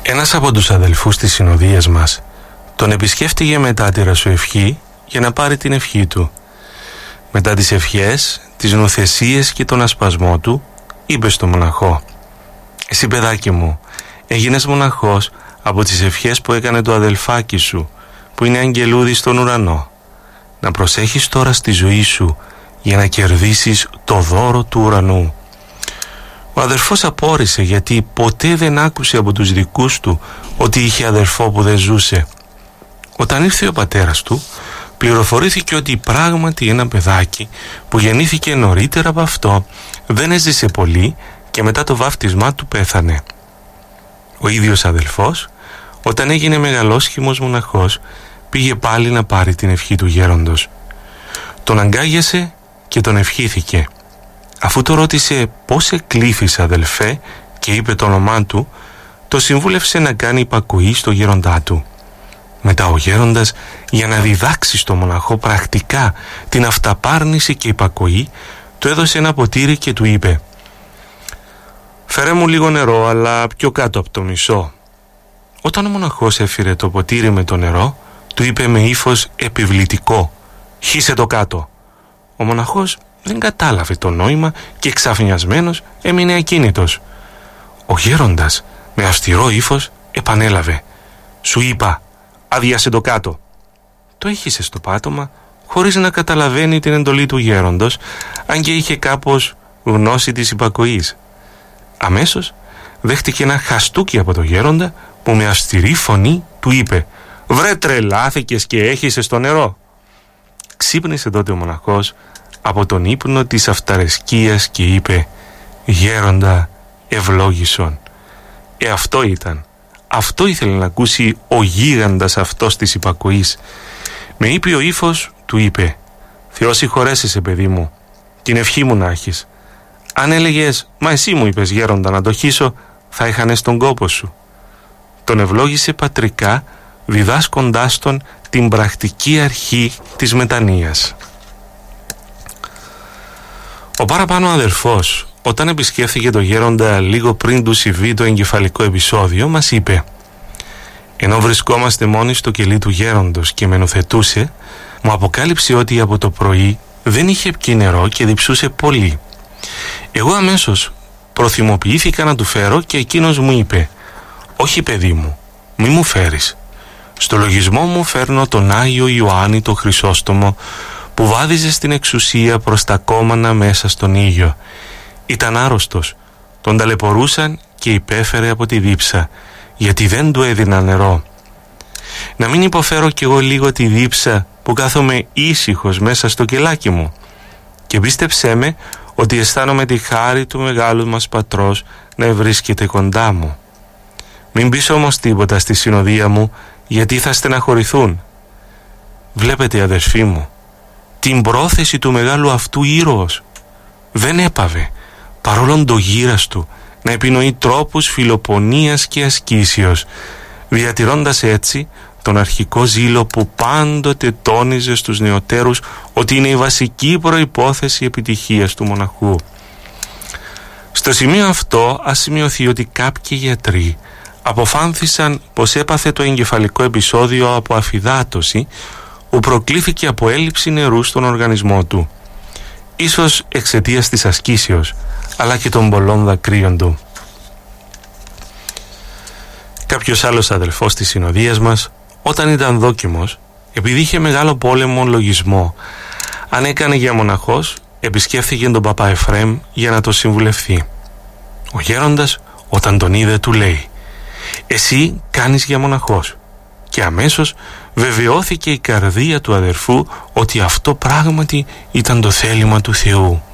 Ένας από τους αδελφούς της συνοδείας μας τον επισκέφτηκε μετά τη ρασοευχή για να πάρει την ευχή του. Μετά τις ευχές, τις νοθεσίες και τον ασπασμό του, είπε στο μοναχό: «Εσύ, παιδάκι μου, έγινες μοναχός από τις ευχές που έκανε το αδελφάκι σου, που είναι αγγελούδι στον ουρανό. Να προσέχεις τώρα στη ζωή σου για να κερδίσεις το δώρο του ουρανού». Ο αδερφός απόρρισε, γιατί ποτέ δεν άκουσε από τους δικούς του ότι είχε αδερφό που δεν ζούσε. Όταν ήρθε ο πατέρας του, πληροφορήθηκε ότι πράγματι ένα παιδάκι που γεννήθηκε νωρίτερα από αυτό δεν έζησε πολύ και μετά το βάφτισμά του πέθανε. Ο ίδιος αδελφός, όταν έγινε μεγαλόσχημος μοναχός, πήγε πάλι να πάρει την ευχή του γέροντος. Τον αγκάγιασε και τον ευχήθηκε. Αφού το ρώτησε πώς εκλήθης, αδελφέ, και είπε το όνομά του, το συμβούλευσε να κάνει υπακοή στο γέροντά του. Μετά ο γέροντας, για να διδάξει στο μοναχό πρακτικά την αυταπάρνηση και υπακοή, του έδωσε ένα ποτήρι και του είπε: «Φέρε μου λίγο νερό, αλλά πιο κάτω από το μισό». Όταν ο μοναχός έφυρε το ποτήρι με το νερό, του είπε με ύφος επιβλητικό: «Χύσε το κάτω». Ο μοναχός δεν κατάλαβε το νόημα και ξαφνιασμένος έμεινε ακίνητος. Ο γέροντας με αυστηρό ύφος επανέλαβε: «Σου είπα, άδειασε το κάτω». Το έχισε στο πάτωμα χωρίς να καταλαβαίνει την εντολή του γέροντος, αν και είχε κάπως γνώση της υπακοής. Αμέσως δέχτηκε ένα χαστούκι από το γέροντα, που με αυστηρή φωνή του είπε: «Βρε, τρελάθηκες και έχισες το νερό». Ξύπνησε τότε ο μοναχός από τον ύπνο της αυταρεσκίας και είπε: «Γέροντα, ευλόγησον». Αυτό ήταν. Αυτό ήθελε να ακούσει ο γίγαντας αυτός της υπακοής. Με ήπιο ύφος του είπε: «Θεός συγχωρέσαι, παιδί μου, την ευχή μου να έχεις. Αν έλεγες, μα εσύ μου είπες, γέροντα, να το χύσω, θα έχανες τον κόπο σου». Τον ευλόγησε πατρικά, διδάσκοντάς τον την πρακτική αρχή της μετανοίας. Ο παραπάνω αδερφός, όταν επισκέφθηκε το γέροντα λίγο πριν του συμβεί το εγκεφαλικό επεισόδιο, μας είπε: «Ενώ βρισκόμαστε μόνοι στο κελί του γέροντος και με νοθετούσε, μου αποκάλυψε ότι από το πρωί δεν είχε πιει νερό και διψούσε πολύ. Εγώ αμέσως προθυμοποιήθηκα να του φέρω και εκείνος μου είπε: «Όχι, παιδί μου, μη μου φέρεις. Στο λογισμό μου φέρνω τον Άγιο Ιωάννη το Χρυσόστομο, που βάδιζε στην εξουσία προς τα κόμματα μέσα στον ήλιο. Ήταν άρρωστος, τον ταλαιπωρούσαν και υπέφερε από τη δίψα, γιατί δεν του έδινα νερό. Να μην υποφέρω κι εγώ λίγο τη δίψα που κάθομαι ήσυχος μέσα στο κελάκι μου? Και πίστεψέ με ότι αισθάνομαι τη χάρη του μεγάλου μας πατρός να βρίσκεται κοντά μου. Μην πεις όμως τίποτα στη συνοδεία μου, γιατί θα στεναχωρηθούν. Βλέπετε, αδερφοί μου, την πρόθεση του μεγάλου αυτού ήρωος. Δεν έπαβε, παρόλον το γύρας του, να επινοεί τρόπους φιλοπονίας και ασκήσεως, διατηρώντας έτσι τον αρχικό ζήλο που πάντοτε τόνιζε στους νεωτέρους ότι είναι η βασική προϋπόθεση επιτυχίας του μοναχού. Στο σημείο αυτό ας σημειωθεί ότι κάποιοι γιατροί αποφάνθησαν πως έπαθε το εγκεφαλικό επεισόδιο από αφυδάτωση, που προκλήθηκε από έλλειψη νερού στον οργανισμό του, ίσως εξαιτίας της ασκήσεως, αλλά και των πολλών δακρύων του. Κάποιος άλλος αδελφός της συνοδείας μας, όταν ήταν δόκιμος, επειδή είχε μεγάλο πόλεμο λογισμό, αν έκανε για μοναχός, επισκέφθηκε τον παπά Εφραίμ για να το συμβουλευθεί. Ο γέροντας, όταν τον είδε, του λέει: «Εσύ κάνεις για μοναχός». Και αμέσως βεβαιώθηκε η καρδία του αδερφού ότι αυτό πράγματι ήταν το θέλημα του Θεού.